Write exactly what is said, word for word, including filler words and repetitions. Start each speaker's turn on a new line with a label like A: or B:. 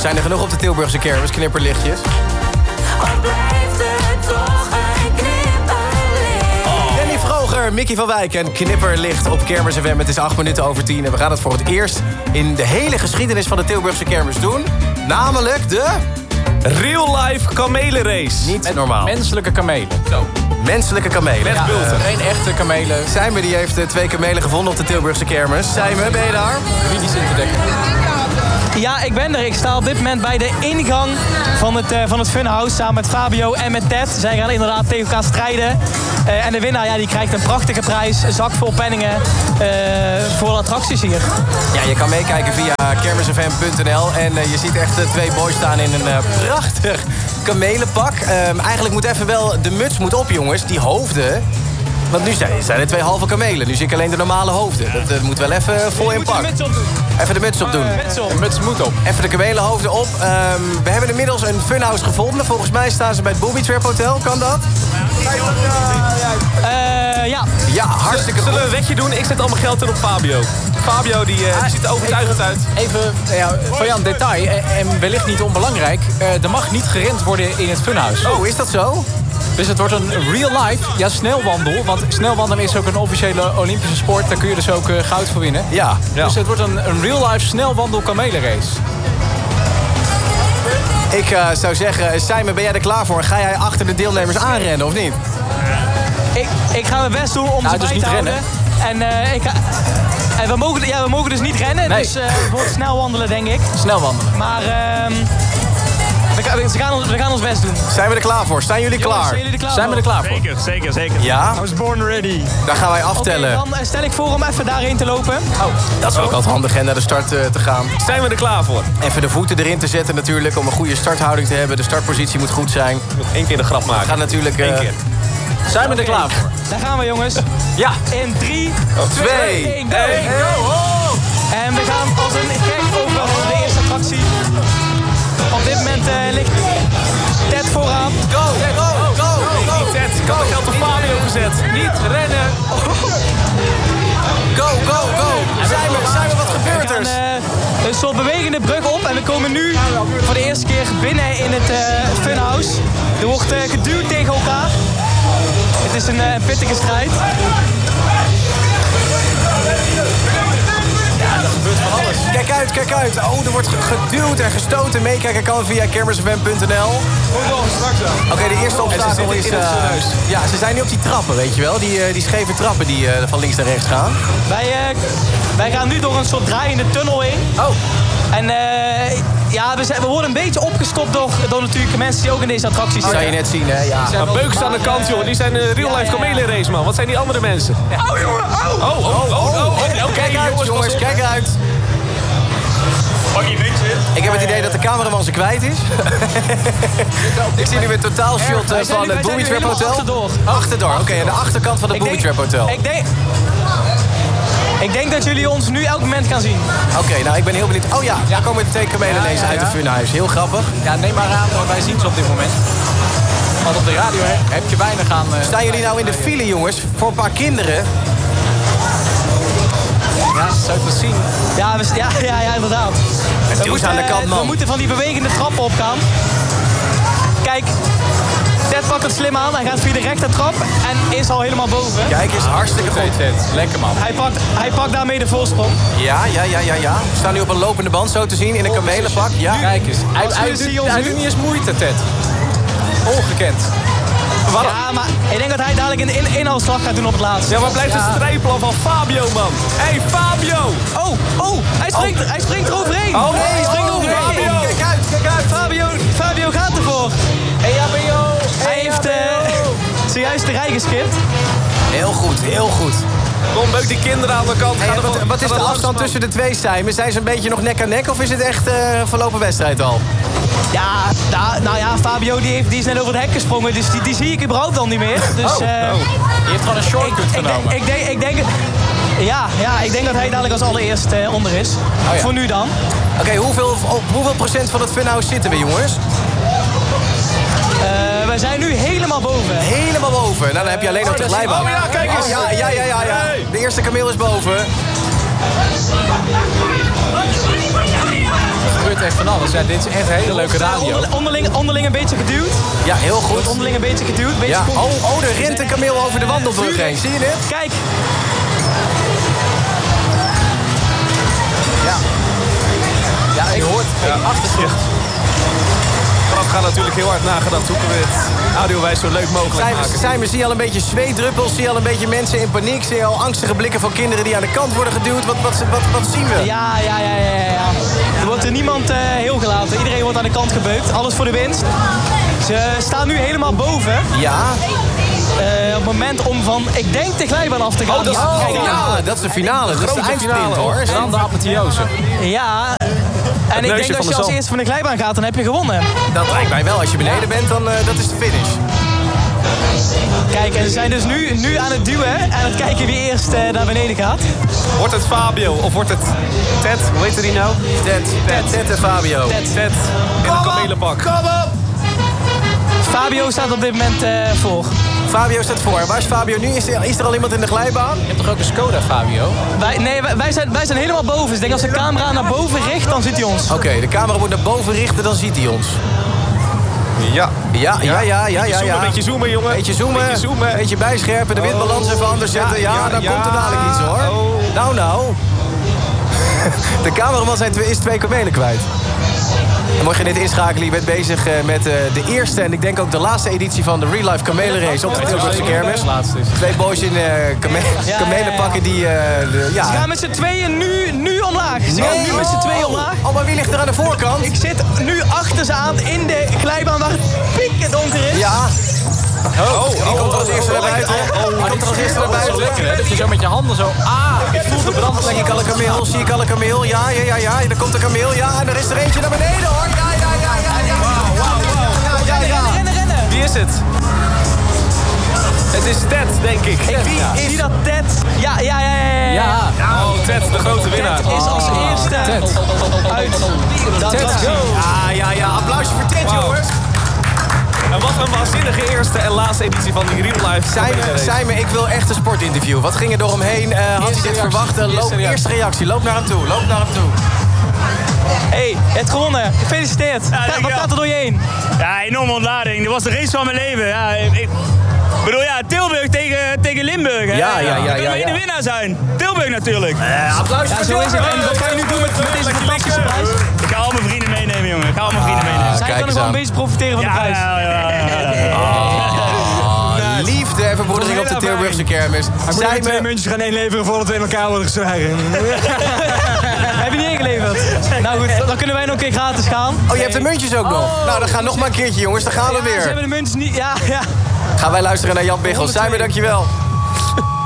A: Zijn er genoeg op de Tilburgse kermis, knipperlichtjes?
B: Of blijft het toch een knipperlicht?
A: Oh. Danny Vroger, Mickey van Wijk en knipperlicht op Kermis F M. Het is acht minuten over tien en we gaan het voor het eerst in de hele geschiedenis van de Tilburgse kermis doen. Namelijk de...
C: Real life kamelenrace.
A: Niet
D: Met
A: normaal.
D: Menselijke kamelen. Zo.
A: Menselijke kamelen.
C: Met
A: Ja,
C: bulten.
D: Geen echte kamelen.
A: Sijme die heeft eh, twee kamelen gevonden op de Tilburgse kermis. Sijme, ben je daar?
D: Mini's in te dekken.
E: Ja, ik ben er. Ik sta op dit moment bij de ingang van het, uh, van het Funhouse samen met Fabio en met Ted. Zij gaan inderdaad tegen elkaar strijden. Uh, en de winnaar ja, die krijgt een prachtige prijs, een zak vol penningen uh, voor de attracties hier.
A: Ja, je kan meekijken via kermis f m punt n l en uh, je ziet echt uh, twee boys staan in een uh, prachtig kamelenpak. Um, eigenlijk moet even wel, de muts moet op, jongens, die hoofden. Want nu zijn, zijn er twee halve kamelen. Nu zie ik alleen de normale hoofden. Dat uh, moet wel even vol in pak.
E: De muts op doen.
A: Even de muts op doen.
E: Muts op.
D: De muts moet op.
A: Even de kamelenhoofden op. Um, we hebben inmiddels een funhouse gevonden. Volgens mij staan ze bij het Booby Trap Hotel. Kan dat?
E: Uh, ja.
A: Ja, hartstikke
C: Zullen we
A: goed.
C: een wetje doen? Ik zet al mijn geld in op Fabio. Fabio die, uh, die ziet er overtuigend uit.
D: Even ja, van jou een detail en, en wellicht niet onbelangrijk. Uh, er mag niet gerend worden in het funhouse.
A: Oh, is dat zo?
D: Dus het wordt een real life, ja, snelwandel. Want snelwandelen is ook een officiële Olympische sport. Daar kun je dus ook uh, goud voor winnen.
A: Ja.
C: Ja.
D: Dus het wordt een, een real life snelwandel kamelenrace.
A: Ik uh, zou zeggen, Simon, ben jij er klaar voor? Ga jij achter de deelnemers aanrennen, of niet?
E: Ik, ik ga mijn best doen om
D: Nou,
E: ze
D: dus
E: bij
D: niet
E: te houden. En, uh, ik ga, en we, mogen, ja, we mogen dus niet rennen.
D: Nee.
E: Dus uh, het wordt snel wandelen, denk ik.
D: Snelwandelen.
E: Maar uh, we, gaan, we, gaan ons, we gaan ons best doen.
A: Zijn we er klaar voor? Zijn jullie
E: Jongens,
A: klaar?
E: zijn jullie er klaar
D: Zijn we er
E: voor?
D: klaar voor?
C: Zeker, zeker, zeker.
A: Ja?
E: I was born ready.
A: Dan gaan wij
E: Oké,
A: aftellen.
E: dan uh, stel ik voor om even daarheen te lopen.
A: Dat is ook altijd handig, hè, naar de start uh, te gaan.
C: Zijn we er klaar voor?
A: Even de voeten erin te zetten natuurlijk, om een goede starthouding te hebben. De startpositie moet goed zijn.
C: Nog één keer de grap
A: We
C: maken.
A: gaan natuurlijk... uh,
C: Eén keer.
D: Zijn we er klaar voor?
E: Daar gaan we, jongens.
D: Ja.
E: In drie,
A: twee,
E: één, go.
A: één,
E: En we gaan als een gek over de eerste attractie. Op dit moment uh, ligt Ted vooraan.
A: Go, go, go, go.
C: Niet Ted, ik had mijn geld op Fabio gezet. Niet rennen.
A: Go, go, go. Zijn we, zijn we, wat gebeurt
E: We
A: er?
E: gaan uh, een soort bewegende brug op en we komen nu voor de eerste keer binnen in het uh, Funhouse. Er wordt uh, geduwd tegen elkaar. Het is een uh, pittige strijd.
A: Kijk uit, kijk uit. Oh, er wordt geduwd en gestoten. Meekijken kan via kermis f m punt n l. Oké, okay, de eerste obstakel
C: zitten
A: is...
C: in het
A: Uh,
C: funhuis.
A: ja, ze zijn nu op die trappen, weet je wel. Die, uh, die scheve trappen die uh, van links naar rechts gaan.
E: Wij, uh, wij gaan nu door een soort draaiende tunnel heen.
A: Oh.
E: En uh, ja, we, zijn, we worden een beetje opgestopt door, door natuurlijk mensen die ook in deze attracties
A: Dat
E: zitten.
A: zou je net zien, hè? Ja.
C: Maar Beukers aan de kant, joh. Die zijn de real
E: Ja,
C: life
E: ja, ja.
C: kamelenrace, man. Wat zijn die andere mensen?
E: Oh jongen, oh!
C: Oh, oh, oh, oh. oh. Oké,
A: Kijk uit, jongens, kijk uit.
C: Pak je niks in.
A: Ik heb het idee dat de cameraman ze kwijt is. Ik zie nu een totaalshot uh,
E: Wij zijn
A: van
E: nu-
A: het
E: wij zijn
A: Booby
E: nu
A: Trap
E: helemaal
A: Hotel.
E: achterdoor.
A: Achterdoor, oké, okay, aan de achterkant van het
E: Ik
A: Booby
E: denk-
A: Trap Hotel.
E: Ik denk, ik denk dat jullie ons nu elk moment gaan zien.
A: Oké, okay, nou ik ben heel benieuwd. Oh ja, daar komen de twee kamelen
D: Ja,
A: ineens
D: ja,
A: uit
D: ja.
A: het funhuis. Heel grappig.
D: Ja, neem maar aan, want wij zien ze op dit moment. Want op de radio hè, heb je weinig aan... Uh,
A: Staan jullie nou in de file, jongens? Voor een paar kinderen?
D: Ja, zou je het zien?
E: Ja, we, ja, ja, ja, inderdaad.
A: Het
E: We
A: duwt
E: moeten,
A: aan de kant,
E: we
A: man.
E: moeten van die bewegende trappen opgaan. Kijk, Ted pakt het slim aan. Hij gaat via de rechtertrap en is al helemaal boven.
A: Kijk eens, hartstikke goed.
D: Ted, lekker man.
E: Hij pakt, hij pakt daarmee de voorsprong.
A: Ja, ja, ja, ja, ja. We staan nu op een lopende band, zo te zien, in een kamelenpak. Ja.
D: Kijk eens, hij,
E: Als
D: hij,
E: jullie zien
D: doet,
E: ons
D: hij
E: nu-
D: doet niet eens moeite, Ted. Ongekend. Waarom?
E: Ja, maar ik denk dat hij dadelijk een in inhaalslag gaat doen op het laatst.
C: Ja, waar blijft het strijdplan van Fabio, man? Hé, hey, Fabio!
E: Oh, oh, hij springt, hij springt eroverheen.
C: Oh,
E: hij springt
C: oh,
E: eroverheen.
C: Fabio.
A: Kijk uit, kijk uit.
E: Fabio, Fabio gaat ervoor.
D: Hey, Fabio!
E: Hij heeft uh, zojuist de rij geskipt.
A: Heel goed, heel goed.
C: Kom, beuk die kinderen aan de kant.
A: Hey,
C: Ga er
A: wat,
C: van-
A: wat is
C: ga
A: de
C: er
A: afstand
C: langs,
A: tussen de twee, Simon? Zijn ze een beetje nog nek aan nek of is het echt uh, een verlopen wedstrijd al?
E: Ja, da, nou ja, Fabio die, heeft, die is net over het hek gesprongen, dus die, die zie ik überhaupt al niet meer. Dus,
A: Oh,
E: uh,
D: Je heeft gewoon een shortcut
E: ik, ik,
D: genomen.
E: denk, ik, denk, ik, denk, ja, ja, ik denk dat hij dadelijk als allereerst uh, onder is.
A: ja.
E: Voor nu dan.
A: Oké, okay, hoeveel, op hoeveel procent van het funhouse zitten we, jongens?
E: Uh, we zijn nu helemaal boven.
A: Helemaal boven. Nou, dan heb je alleen nog de glijbaan.
C: Oh ja, kijk eens.
A: Oh, ja, ja, ja, ja, ja. De eerste kameel is boven.
D: Er gebeurt echt van alles. Ja, dit is echt een hele leuke radio.
E: Onder, onderling, onderling een beetje geduwd.
A: Ja, heel goed.
E: Wordt onderling een beetje geduwd. Beetje
A: Ja,
E: goed.
A: oh, oh, er rent een kameel over de wandelbrug heen. Zie je dit?
E: Kijk,
A: Ja. Ja, je hoort
C: Ja.
A: achtergrond.
C: Vanaf gaat natuurlijk heel hard nagedacht hoe kunnen we het audiowijs zo leuk mogelijk
A: Zijn,
C: maken.
A: zijn we, zie je al een beetje zweetdruppels, zie je al een beetje mensen in paniek, zie je al angstige blikken van kinderen die aan de kant worden geduwd. Wat, wat, wat, wat zien we?
E: ja, ja, ja, ja, ja, ja. Er wordt er niemand uh, heel gelaten. Iedereen wordt aan de kant gebeukt. Alles voor de winst. Ze staan nu helemaal boven.
A: Ja.
E: Uh, op het moment om van, ik denk de glijbaan af te gaan.
A: Oh, dat is
E: Ja,
A: de
E: kijk,
A: finale. Dat is de finale. Dat is de
C: Grote
A: eindsprint,
C: finale,
A: hoor.
C: hoor.
D: Dan de apotheose.
E: Ja, en ik
C: neusje
E: denk
C: van
E: als
C: de
E: je als
C: zalm.
E: eerste van de glijbaan gaat, dan heb je gewonnen.
A: Dat lijkt mij wel. Als je beneden bent, dan uh, dat is de finish.
E: Kijk, en ze zijn dus nu, nu aan het duwen en aan het kijken wie eerst uh, naar beneden gaat.
C: Wordt het Fabio of wordt het Ted? Hoe heet die nou?
A: Ted, Ted, Ted en Fabio.
E: Ted.
C: Ted in een kamelenpak.
A: Kom op!
E: Fabio staat op dit moment uh, voor.
A: Fabio staat voor. Waar is Fabio nu? Is er, is er al iemand in de glijbaan?
D: Je hebt toch ook een Skoda, Fabio?
E: Wij, nee, wij, wij, zijn, wij zijn helemaal boven. Dus ik denk als de camera naar boven richt, dan ziet hij ons.
A: Oké, okay, de camera moet naar boven richten, dan ziet hij ons.
C: Ja.
A: Ja, ja, ja, ja, ja.
C: Beetje zoomen,
A: ja.
C: beetje zoomen, jongen.
A: Beetje zoomen,
C: Beetje zoomen.
A: beetje bijscherpen, de windbalans even anders zetten. Ja,
C: ja,
A: dan
C: ja.
A: komt er dadelijk iets, hoor.
C: Oh.
A: Nou, nou. De cameraman zijn twee, is twee kamelen kwijt. En mocht je dit inschakelen, je bent bezig uh, met uh, de eerste en ik denk ook de laatste editie van de Real Life Kamelenrace op de Tilburgse Kermis.
D: Laatste is.
A: Twee boys in uh, kame
E: ja,
A: kamelenpakken die... Uh, de, ja.
E: Ze gaan met z'n tweeën nu, nu omlaag. Ze gaan nu met z'n tweeën omlaag.
A: Oh, maar wie ligt er aan de voorkant?
E: Ik zit nu achter ze aan in de glijbaan waar het pikken donker is.
A: Ja. Oh, die komt er als eerste naar buiten. Die komt er als eerste naar
D: Dat is
A: buiten.
D: lekker, hè? Dat je zo met je handen zo... Ah,
A: Ik voel de brand. Zie ik al een kameel? Zie ik al een kameel? Ja, ja, ja, ja. Er komt een kameel. Ja, en er is er eentje naar beneden, hoor. Ja, ja, ja, ja, ja.
C: Wauw, wauw, wauw.
A: Ja, ja, ja.
E: Rennen, rennen.
C: Wie is het? Het is Ted, denk ik.
E: Wie is die dat Ted? Ja, ja, ja, ja. ja.
D: ja.
C: Oh, Ted, de grote winnaar.
E: Ted is als eerste
D: Ted.
E: uit. Dat
D: Ted,
E: was
D: go.
A: Ja, ja, ja. Applausje voor Ted,
C: Wauw.
A: jongens.
C: En wat een waanzinnige eerste en laatste editie van die Real Life.
A: Simon, Simon, ik wil echt een sportinterview. Wat ging er door hem heen? Uh, had hij dit
D: reactie.
A: verwacht? Uh, loop,
D: Eerste reactie.
A: eerste reactie. Loop naar hem toe. Loop naar hem toe.
E: Hé, hey, je hebt gewonnen. Gefeliciteerd. Wat- Wat
F: dankjewel.
E: gaat er door je heen?
F: Ja, enorme ontlading. Dit was de race van mijn leven. Ja, ik ik bedoel, ja, Tilburg tegen, tegen Limburg. Hè?
A: Ja, ja, ja,
F: Ik kan
A: ja,
F: maar één
A: ja.
F: winnaar zijn. Tilburg natuurlijk.
A: Uh, applausje
E: Ja,
A: voor
E: zo is het.
A: Tilburg.
E: En wat kan je nu doen met, met deze fantastische prijs?
F: Ik ga al mijn vrienden meenemen, jongen. Ik ga al mijn vrienden meenemen.
E: Zij
A: kijk
E: kunnen
A: eens
E: gewoon
A: aan.
E: een beetje profiteren van de
F: Ja,
E: prijs.
F: ja, ja, ja, ja.
A: Ah, liefde en verbroedering op de Tilburgse kermis. Simon,
G: muntjes gaan inleveren voordat we in elkaar worden geslagen.
E: Heb je niet ingeleverd? Nou goed, dan kunnen wij nog een keer gratis gaan.
A: oh, je hebt de muntjes ook nog. Nou, dan gaan nog maar een keertje, jongens. Dan gaan we
E: Ja, ze
A: weer.
E: hebben de muntjes niet... Ja, ja.
A: Gaan wij luisteren naar Jan Biggel. Simon, dankjewel.